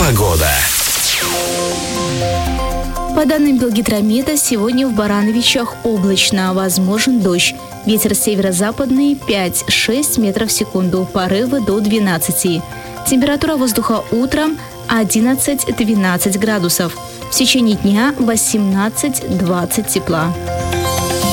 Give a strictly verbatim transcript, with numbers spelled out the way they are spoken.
Погода. По данным Белгидромета, сегодня в Барановичах облачно, возможен дождь. Ветер северо-западный пять-шесть метров в секунду, порывы до двенадцати. Температура воздуха утром одиннадцать-двенадцать градусов. В течение дня восемнадцать-двадцать тепла.